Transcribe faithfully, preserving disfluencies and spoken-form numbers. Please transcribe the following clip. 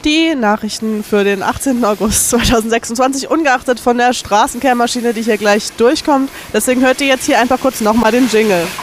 Die Nachrichten für den achtzehnten August zweitausendsechsundzwanzig, ungeachtet von der Straßenkehrmaschine, die hier gleich durchkommt. Deswegen hört ihr jetzt hier einfach kurz nochmal den Jingle.